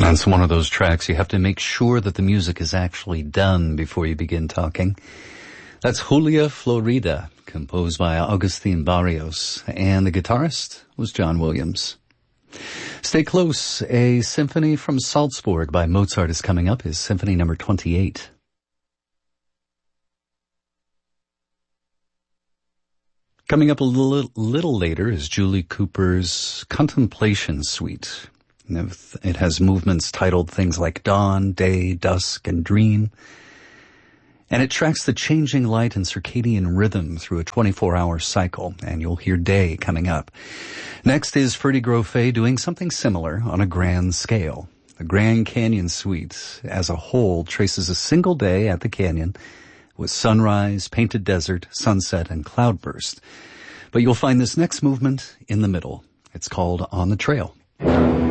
That's one of those tracks you have to make sure that the music is actually done before you begin talking. That's Julia Florida, composed by Agustin Barrios, and the guitarist was John Williams. Stay close. A symphony from Salzburg by Mozart is coming up, his Symphony number 28. Coming up a little later is Julie Cooper's Contemplation Suite. It has movements titled things like Dawn, Day, Dusk, and Dream. And it tracks the changing light and circadian rhythm through a 24-hour cycle, and you'll hear Day coming up. Next is Ferdy Grofé doing something similar on a grand scale. The Grand Canyon Suite as a whole traces a single day at the canyon with sunrise, painted desert, sunset, and cloudburst. But you'll find this next movement in the middle. It's called On the Trail.